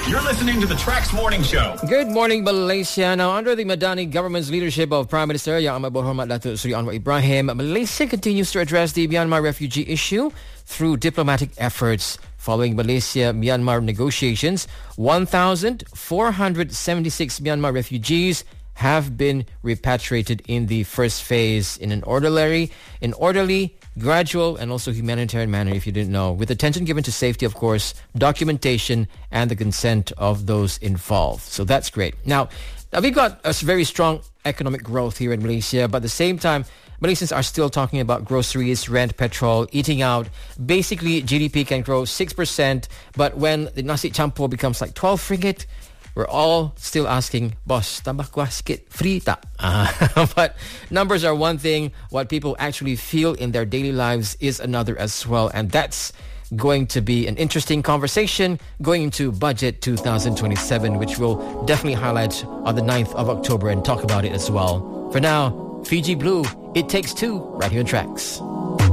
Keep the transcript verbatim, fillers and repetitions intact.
You're listening to the Trax Morning Show. Good morning, Malaysia. Now, under the Madani government's leadership of Prime Minister Yang Amat Berhormat Datuk Seri Anwar Ibrahim, Malaysia continues to address the Myanmar refugee issue through diplomatic efforts. Following Malaysia-Myanmar negotiations, one thousand four hundred seventy-six Myanmar refugees have been repatriated in the first phase in an orderly, in orderly, gradual, and also humanitarian manner, if you didn't know, with attention given to safety, of course, documentation, and the consent of those involved. So that's great. Now, now we've got a very strong economic growth here in Malaysia, but at the same time, Malaysians are still talking about groceries, rent, petrol, eating out. Basically, G D P can grow six percent, but when the nasi campur becomes like twelve ringgit, we're all still asking, boss, tambah kuah sikit, free tak? Uh, but numbers are one thing. What people actually feel in their daily lives is another as well. And that's going to be an interesting conversation going into Budget twenty twenty-seven, which we'll definitely highlight on the ninth of October and talk about it as well. For now, Fiji Blue, It Takes Two, right here on Trax.